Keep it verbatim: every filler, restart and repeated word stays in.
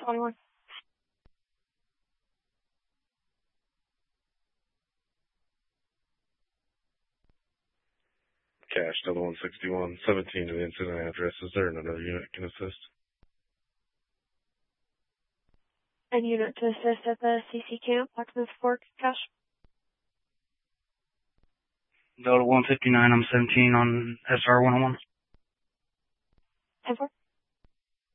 twenty-one. Cash, double one sixty-one, seventeen to the incident address. Is there another unit can assist? And unit to assist at the C C camp, Blacksmith Fork, Cash. Delta one fifty-nine, I'm seventeen on S R one oh one. ten four.